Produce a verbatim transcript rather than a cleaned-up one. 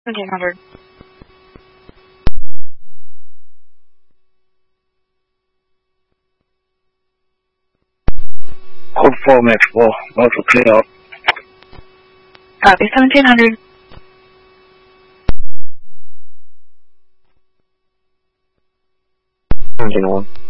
seventeen hundred. Code four Maxwell, about to clear out. Copy, seventeen hundred. seventeen one.